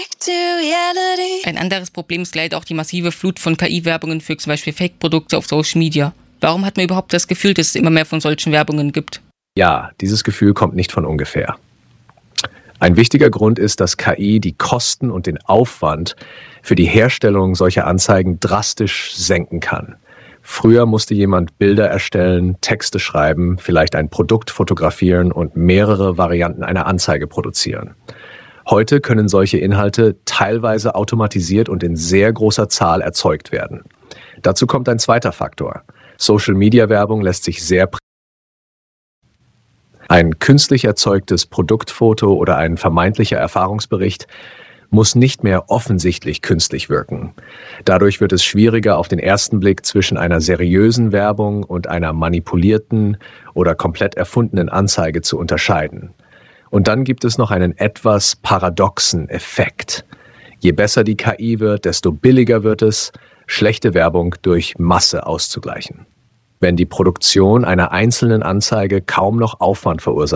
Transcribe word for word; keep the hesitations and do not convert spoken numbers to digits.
Ein anderes Problem ist leider auch die massive Flut von K I-Werbungen für zum Beispiel Fake-Produkte auf Social Media. Warum hat man überhaupt das Gefühl, dass es immer mehr von solchen Werbungen gibt? Ja, dieses Gefühl kommt nicht von ungefähr. Ein wichtiger Grund ist, dass K I die Kosten und den Aufwand für die Herstellung solcher Anzeigen drastisch senken kann. Früher musste jemand Bilder erstellen, Texte schreiben, vielleicht ein Produkt fotografieren und mehrere Varianten einer Anzeige produzieren. Heute können solche Inhalte teilweise automatisiert und in sehr großer Zahl erzeugt werden. Dazu kommt ein zweiter Faktor. Social-Media-Werbung lässt sich sehr präzise. Ein künstlich erzeugtes Produktfoto oder ein vermeintlicher Erfahrungsbericht muss nicht mehr offensichtlich künstlich wirken. Dadurch wird es schwieriger, auf den ersten Blick zwischen einer seriösen Werbung und einer manipulierten oder komplett erfundenen Anzeige zu unterscheiden. Und dann gibt es noch einen etwas paradoxen Effekt. Je besser die K I wird, desto billiger wird es, schlechte Werbung durch Masse auszugleichen. Wenn die Produktion einer einzelnen Anzeige kaum noch Aufwand verursacht,